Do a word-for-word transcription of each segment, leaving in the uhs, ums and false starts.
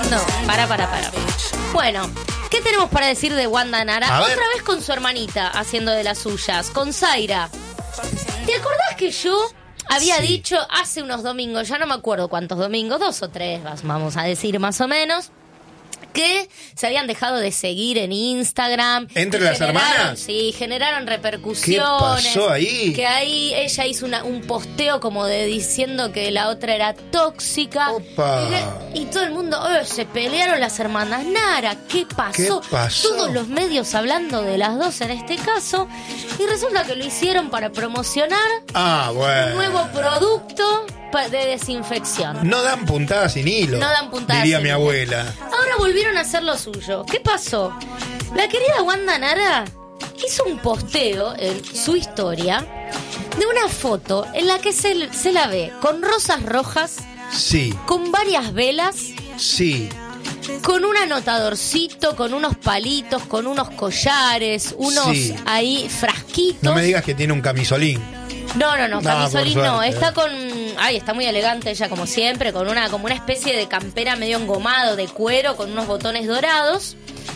No, para, para, para. Bueno, ¿qué tenemos para decir de Wanda Nara? Otra vez con su hermanita haciendo de las suyas, con Zaira. ¿Te acordás que yo había sí. dicho hace unos domingos, ya no me acuerdo cuántos domingos, dos o tres, vamos a decir más o menos, que se habían dejado de seguir en Instagram. ¿Entre las hermanas? Sí, generaron repercusiones. ¿Qué pasó ahí? Que ahí ella hizo una, un posteo como de diciendo que la otra era tóxica. Opa. Y, y todo el mundo, oh, se pelearon las hermanas Nara. ¿Qué pasó? ¿Qué pasó? Todos los medios hablando de las dos en este caso. Y resulta que lo hicieron para promocionar ah, bueno. un nuevo producto de desinfección. No dan puntadas sin hilo. No dan puntadas diría sin mi hilo. abuela. Ahora volvieron a hacer lo suyo. ¿Qué pasó? La querida Wanda Nara hizo un posteo en su historia de una foto en la que se, se la ve con rosas rojas, sí, con varias velas, sí, con un anotadorcito, con unos palitos, con unos collares, unos sí. ahí frasquitos. No me digas que tiene un camisolín. No, no, no, camisolín no, no, está con... Ay, está muy elegante ella como siempre, con una como una especie de campera medio engomado de cuero, con unos botones dorados.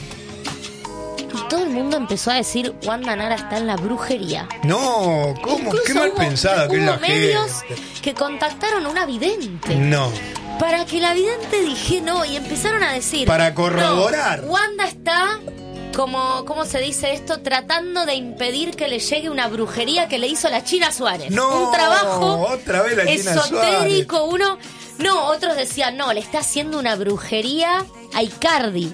Y todo el mundo empezó a decir, Wanda Nara está en la brujería. No, ¿cómo? Incluso Qué mal hubo, pensada que es la medios gente. Que contactaron a una vidente. No. Para que la vidente dije no, y empezaron a decir... Para corroborar. No, Wanda está... Como, ¿cómo se dice esto? Tratando de impedir que le llegue una brujería que le hizo la China Suárez. No, un trabajo otra vez la China esotérico, Suárez. uno... No, otros decían, no, le está haciendo una brujería a Icardi.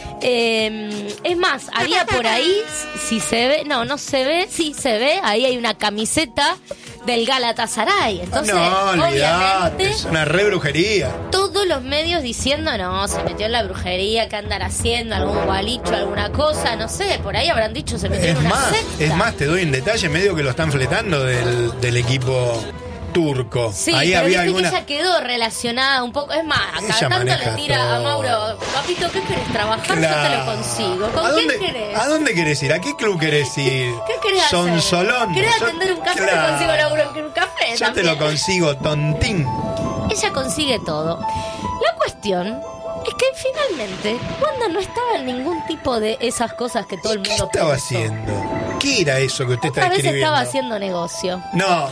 Eh, es más, había por ahí, si se ve, no, no se ve, sí se ve, ahí hay una camiseta del Galatasaray. Entonces, no, obviamente, es una re brujería. Todos los medios diciendo, no, se metió en la brujería, ¿qué andará haciendo? ¿Algún gualicho, alguna cosa? No sé, por ahí habrán dicho, se metió es en una más, secta. Es más, te doy un detalle, medio que lo están fletando del, del equipo turco. Sí, ahí pero había viste alguna... que ella quedó relacionada un poco. Es más, Ella cada tanto le tira todo. a Mauro, papito, ¿qué querés trabajar? Claro. Yo te lo consigo. ¿Con ¿A quién dónde, querés? ¿A dónde querés ir? ¿A qué club querés ir? ¿Qué querés Son hacer? Solón. ¿Querés Yo- atender un café? Claro. Te consigo laburo en un café Yo también. te lo consigo, tontín. Ella consigue todo. La cuestión es que finalmente Wanda no estaba en ningún tipo de esas cosas que todo el ¿Qué mundo estaba pensó. haciendo? ¿Qué era eso que usted Otra está vez escribiendo? estaba haciendo negocio. No.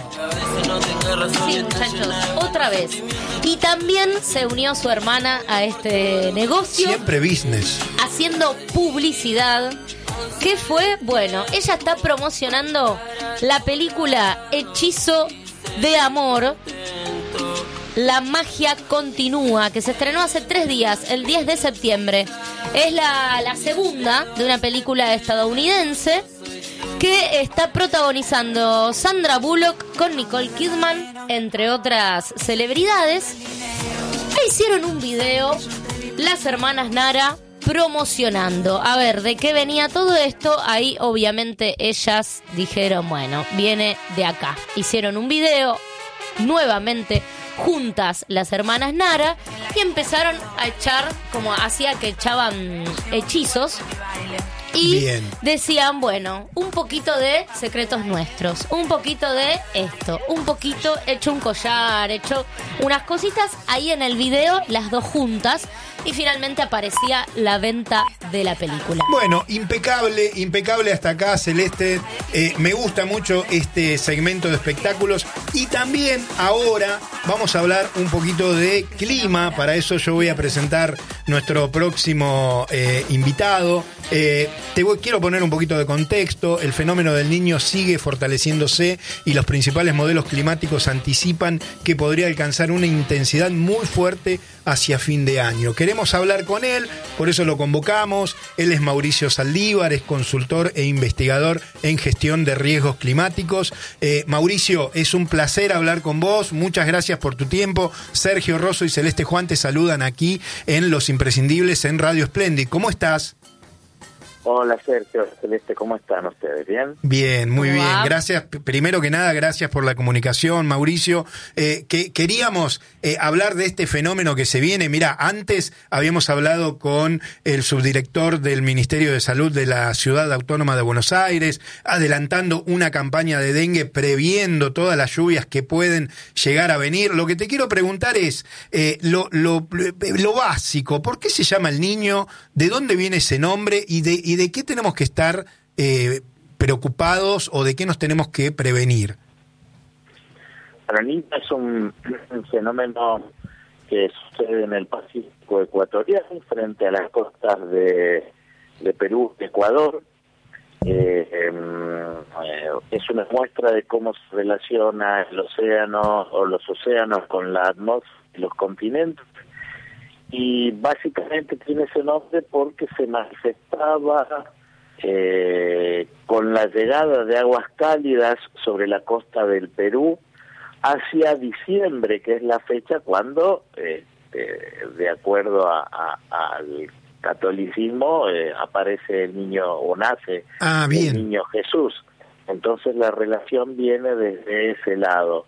Sí, muchachos, otra vez. Y también se unió su hermana a este negocio, Siempre business. haciendo publicidad. ¿Qué fue? Bueno, ella está promocionando la película Hechizo de Amor. La magia continúa, que se estrenó hace tres días, el diez de septiembre. Es la, la segunda de una película estadounidense que está protagonizando Sandra Bullock con Nicole Kidman, entre otras celebridades. E hicieron un video las hermanas Nara promocionando. A ver, ¿de qué venía todo esto? Ahí obviamente ellas dijeron, bueno, viene de acá. Hicieron un video nuevamente juntas las hermanas Nara y empezaron a echar, como hacía que echaban hechizos. Y Bien. decían, bueno, un poquito de secretos nuestros, un poquito de esto, un poquito, hecho un collar, hecho unas cositas ahí en el video, las dos juntas, y finalmente aparecía la venta de la película. Bueno, impecable, impecable hasta acá, Celeste. Eh, me gusta mucho este segmento de espectáculos. Y también ahora vamos a hablar un poquito de clima. Para eso yo voy a presentar nuestro próximo eh, invitado. Eh, te voy, quiero poner un poquito de contexto. El fenómeno del Niño sigue fortaleciéndose y los principales modelos climáticos anticipan que podría alcanzar una intensidad muy fuerte hacia fin de año. Queremos hablar con él, por eso lo convocamos. Él es Mauricio Saldívar, es consultor e investigador en gestión de riesgos climáticos. Eh, Mauricio, es un placer hablar con vos. Muchas gracias por tu tiempo. Sergio Rosso y Celeste Juan te saludan aquí en Los Imprescindibles en Radio Splendid. ¿Cómo estás? Hola Sergio, Celeste, ¿cómo están ustedes? ¿Bien? Bien, muy ¿Cómo bien. va? Gracias, primero que nada, gracias por la comunicación, Mauricio. Eh, que queríamos eh, hablar de este fenómeno que se viene. Mirá, antes habíamos hablado con el subdirector del Ministerio de Salud de la Ciudad Autónoma de Buenos Aires, adelantando una campaña de dengue, previendo todas las lluvias que pueden llegar a venir. Lo que te quiero preguntar es eh, lo, lo, lo básico. ¿Por qué se llama el niño? ¿De dónde viene ese nombre? Y de ¿Y de qué tenemos que estar eh, preocupados o de qué nos tenemos que prevenir? Para el niño es un, un fenómeno que sucede en el Pacífico ecuatorial, frente a las costas de, de Perú, Ecuador. Eh, eh, es una muestra de cómo se relaciona el océano o los océanos con la atmósfera y los continentes. Y básicamente tiene ese nombre porque se manifestaba eh, con la llegada de aguas cálidas sobre la costa del Perú hacia diciembre, que es la fecha cuando, eh, eh, de acuerdo a, a, al catolicismo, eh, aparece el niño o nace ah, bien. el niño Jesús. Entonces la relación viene desde ese lado.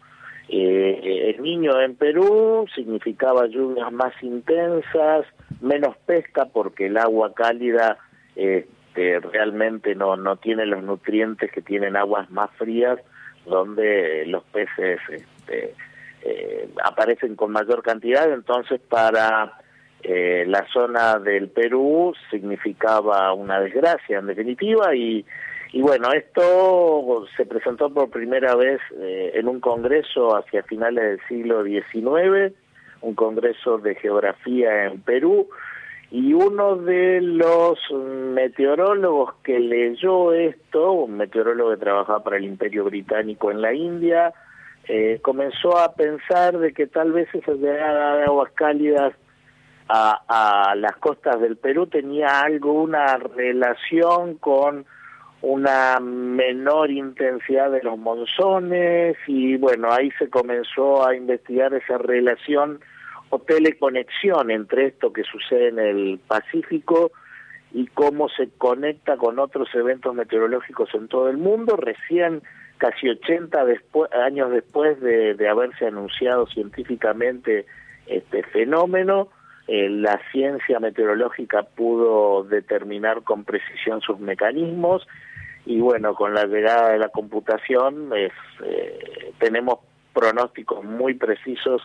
Eh, el niño en Perú significaba lluvias más intensas, menos pesca porque el agua cálida eh, eh, realmente no, no tiene los nutrientes que tienen aguas más frías, donde los peces este, eh, aparecen con mayor cantidad. Entonces para eh, la zona del Perú significaba una desgracia en definitiva. y Y bueno, esto se presentó por primera vez eh, en un congreso hacia finales del siglo diecinueve, un congreso de geografía en Perú, y uno de los meteorólogos que leyó esto, un meteorólogo que trabajaba para el Imperio Británico en la India, eh, comenzó a pensar de que tal vez esa llegada de aguas cálidas a, a las costas del Perú tenía algo, una relación con una menor intensidad de los monzones, y bueno, ahí se comenzó a investigar esa relación o teleconexión entre esto que sucede en el Pacífico y cómo se conecta con otros eventos meteorológicos en todo el mundo. Recién, casi ochenta después, años después de, de haberse anunciado científicamente este fenómeno, eh, la ciencia meteorológica pudo determinar con precisión sus mecanismos. Y bueno, con la llegada de la computación es, eh, tenemos pronósticos muy precisos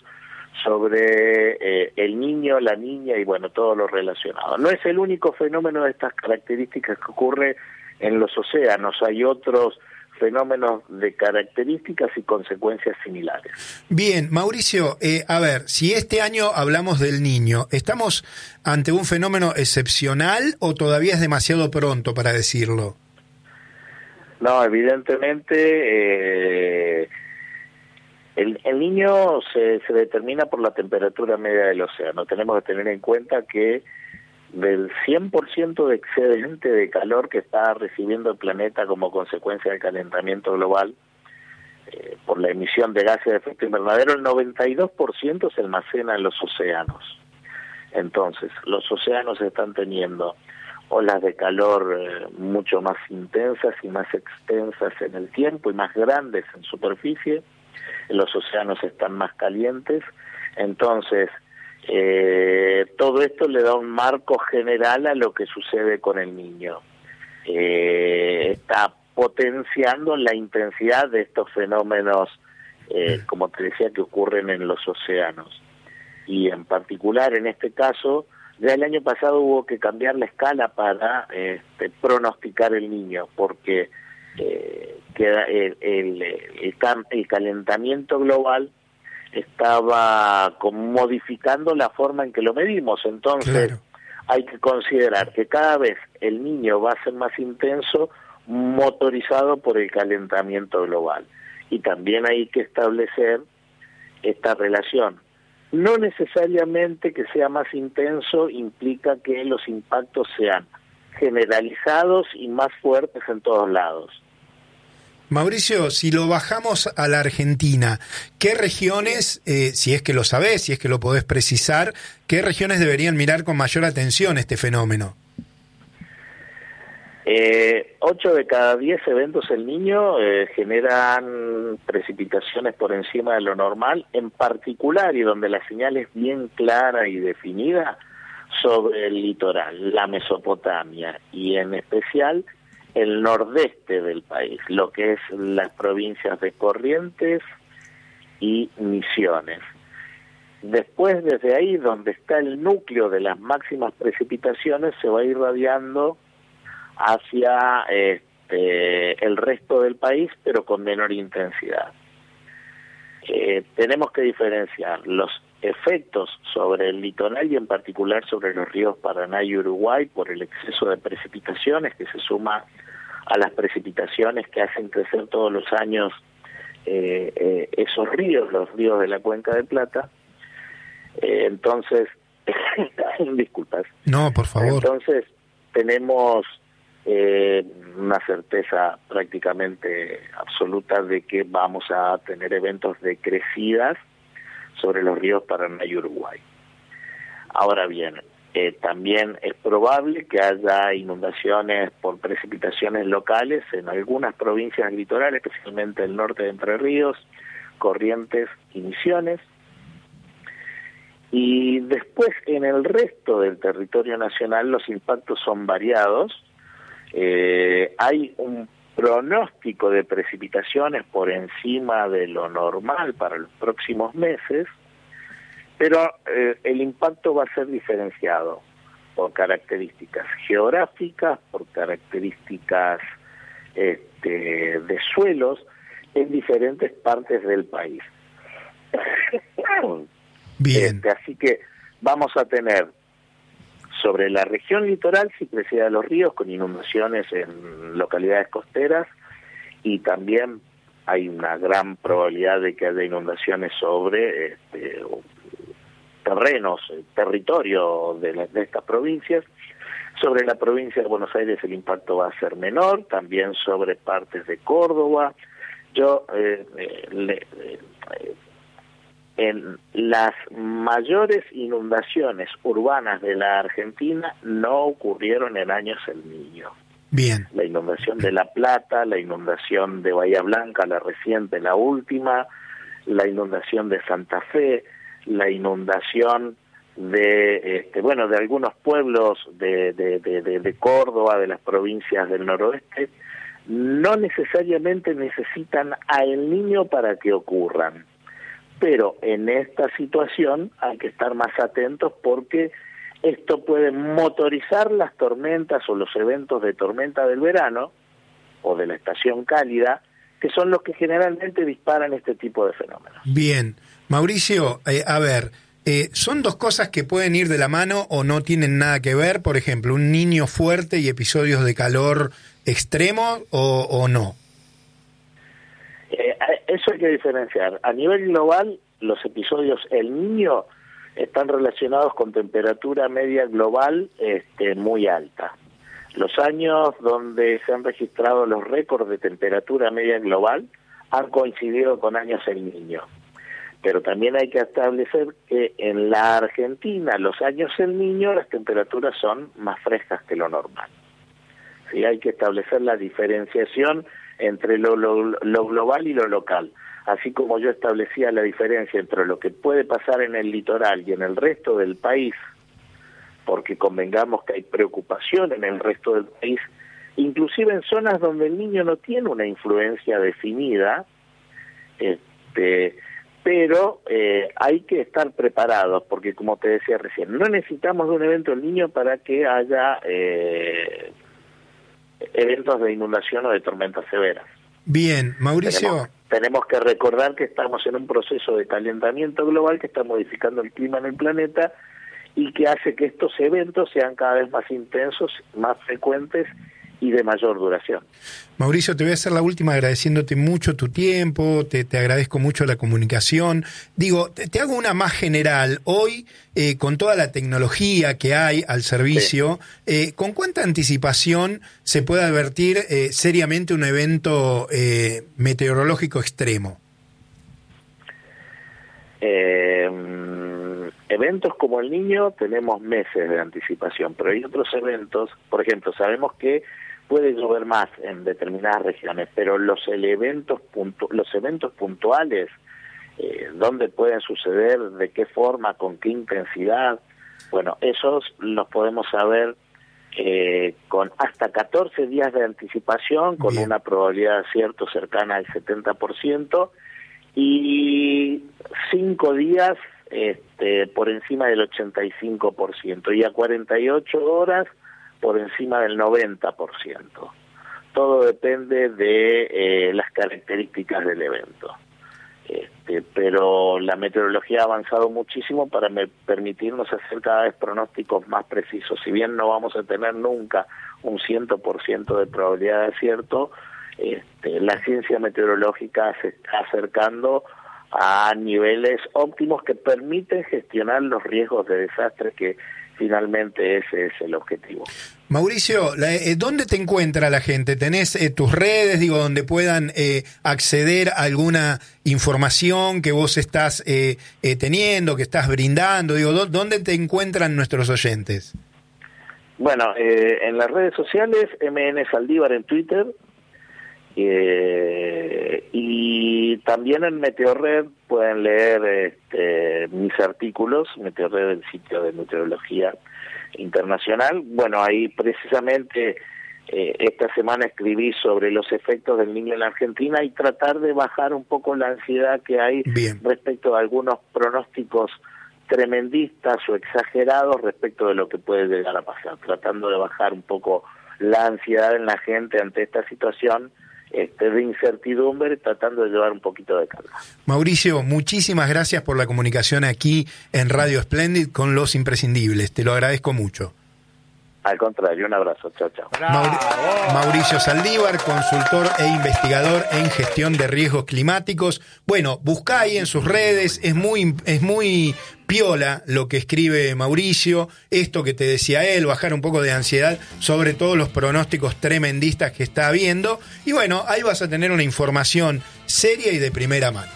sobre eh, el niño, la niña y bueno, todo lo relacionado. No es el único fenómeno de estas características que ocurre en los océanos, hay otros fenómenos de características y consecuencias similares. Bien, Mauricio, eh, a ver, si este año hablamos del niño, ¿estamos ante un fenómeno excepcional o todavía es demasiado pronto para decirlo? No, evidentemente eh, el, el niño se, se determina por la temperatura media del océano. Tenemos que tener en cuenta que del cien por ciento de excedente de calor que está recibiendo el planeta como consecuencia del calentamiento global eh, por la emisión de gases de efecto invernadero, el noventa y dos por ciento se almacena en los océanos. Entonces, los océanos están teniendo olas de calor eh, mucho más intensas y más extensas en el tiempo y más grandes en superficie. Los océanos están más calientes. Entonces, eh, todo esto le da un marco general a lo que sucede con el niño. Eh, está potenciando la intensidad de estos fenómenos, eh, como te decía, que ocurren en los océanos. Y en particular, en este caso, ya el año pasado hubo que cambiar la escala para este, pronosticar el niño, porque eh, queda el, el, el, el calentamiento global estaba como modificando la forma en que lo medimos. Entonces, claro, hay que considerar que cada vez el niño va a ser más intenso, motorizado por el calentamiento global. Y también hay que establecer esta relación. No necesariamente que sea más intenso implica que los impactos sean generalizados y más fuertes en todos lados. Mauricio, si lo bajamos a la Argentina, ¿qué regiones, eh, si es que lo sabés, si es que lo podés precisar, qué regiones deberían mirar con mayor atención este fenómeno? Eh, ocho de cada diez eventos El Niño eh, generan precipitaciones por encima de lo normal, en particular, y donde la señal es bien clara y definida, sobre el litoral, la Mesopotamia, y en especial el nordeste del país, lo que es las provincias de Corrientes y Misiones. Después, desde ahí, donde está el núcleo de las máximas precipitaciones, se va irradiando hacia este, el resto del país, pero con menor intensidad. Eh, tenemos que diferenciar los efectos sobre el litoral y en particular sobre los ríos Paraná y Uruguay por el exceso de precipitaciones que se suma a las precipitaciones que hacen crecer todos los años eh, eh, esos ríos, los ríos de la Cuenca de Plata. Eh, entonces, disculpas. No, por favor. Entonces, tenemos eh, una certeza prácticamente absoluta de que vamos a tener eventos de crecidas sobre los ríos Paraná y Uruguay. Ahora bien, eh, también es probable que haya inundaciones por precipitaciones locales en algunas provincias litorales, especialmente el norte de Entre Ríos, Corrientes y Misiones. Y después, en el resto del territorio nacional, los impactos son variados. Eh, hay un pronóstico de precipitaciones por encima de lo normal para los próximos meses, pero eh, el impacto va a ser diferenciado por características geográficas, por características este, de suelos en diferentes partes del país. Bien. Este, así que vamos a tener sobre la región litoral si crecida de los ríos con inundaciones en localidades costeras, y también hay una gran probabilidad de que haya inundaciones sobre este, terrenos, territorio de, la, de estas provincias. Sobre la provincia de Buenos Aires el impacto va a ser menor, también sobre partes de Córdoba. Yo eh, eh, le, eh, en las mayores inundaciones urbanas de la Argentina no ocurrieron en años El Niño. Bien. La inundación de La Plata, la inundación de Bahía Blanca, la reciente, la última, la inundación de Santa Fe, la inundación de, este, bueno, de algunos pueblos de, de, de, de, de Córdoba, de las provincias del noroeste, no necesariamente necesitan a El Niño para que ocurran. Pero en esta situación hay que estar más atentos porque esto puede motorizar las tormentas o los eventos de tormenta del verano o de la estación cálida, que son los que generalmente disparan este tipo de fenómenos. Bien. Mauricio, eh, a ver, eh, ¿son dos cosas que pueden ir de la mano o no tienen nada que ver? Por ejemplo, un niño fuerte y episodios de calor extremo o, o no. Eh, eso hay que diferenciar. A nivel global, los episodios El Niño están relacionados con temperatura media global este, muy alta. Los años donde se han registrado los récords de temperatura media global han coincidido con años El Niño. Pero también hay que establecer que en la Argentina, los años El Niño, las temperaturas son más frescas que lo normal. ¿Sí? Hay que establecer la diferenciación entre lo, lo, lo global y lo local. Así como yo establecía la diferencia entre lo que puede pasar en el litoral y en el resto del país, porque convengamos que hay preocupación en el resto del país, inclusive en zonas donde el niño no tiene una influencia definida, este, pero eh, hay que estar preparados, porque como te decía recién, no necesitamos de un evento del niño para que haya eh, eventos de inundación o de tormentas severas. Bien, Mauricio. Tenemos, tenemos que recordar que estamos en un proceso de calentamiento global que está modificando el clima en el planeta y que hace que estos eventos sean cada vez más intensos, más frecuentes y de mayor duración. Mauricio, te voy a hacer la última agradeciéndote mucho tu tiempo, te, te agradezco mucho la comunicación. Digo, te, te hago una más general. Hoy, eh, con toda la tecnología que hay al servicio, sí. eh, ¿con cuánta anticipación se puede advertir eh, seriamente un evento eh, meteorológico extremo? Eh, eventos como El Niño tenemos meses de anticipación, pero hay otros eventos, por ejemplo, sabemos que puede llover más en determinadas regiones, pero los eventos puntu- los eventos puntuales, eh, dónde pueden suceder, de qué forma, con qué intensidad, bueno, esos los podemos saber eh, con hasta catorce días de anticipación, con Bien. una probabilidad de acierto cercana al setenta por ciento, y cinco días este, por encima del ochenta y cinco por ciento, y a cuarenta y ocho horas por encima del noventa por ciento. Todo depende de eh, las características del evento. Este, pero la meteorología ha avanzado muchísimo para me permitirnos hacer cada vez pronósticos más precisos. Si bien no vamos a tener nunca un cien por ciento de probabilidad de acierto, este, la ciencia meteorológica se está acercando a niveles óptimos que permiten gestionar los riesgos de desastre, que finalmente ese es el objetivo. Mauricio, ¿dónde te encuentra la gente? ¿Tenés eh, tus redes, digo, donde puedan eh, acceder a alguna información que vos estás eh, eh, teniendo, que estás brindando? Digo, ¿dónde te encuentran nuestros oyentes? Bueno, eh, en las redes sociales, M N Saldívar en Twitter, eh, y también en Meteorred pueden leer este, mis artículos, Meteorred, el sitio de meteorología internacional. Bueno, ahí precisamente eh, esta semana escribí sobre los efectos del Niño en la Argentina y tratar de bajar un poco la ansiedad que hay Bien. respecto a algunos pronósticos tremendistas o exagerados respecto de lo que puede llegar a pasar, tratando de bajar un poco la ansiedad en la gente ante esta situación este, de incertidumbre, tratando de llevar un poquito de calma. Mauricio, muchísimas gracias por la comunicación aquí en Radio Splendid con Los Imprescindibles, te lo agradezco mucho. Al contrario, un abrazo, chao, chao. Maur- Mauricio Saldívar, consultor e investigador en gestión de riesgos climáticos. Bueno, buscá ahí en sus redes, es muy, es muy piola lo que escribe Mauricio, esto que te decía él, bajar un poco de ansiedad sobre todos los pronósticos tremendistas que está habiendo. Y bueno, ahí vas a tener una información seria y de primera mano.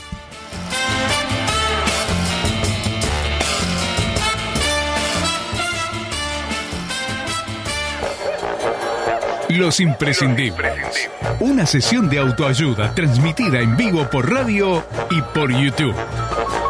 Los Imprescindibles. Una sesión de autoayuda transmitida en vivo por radio y por YouTube.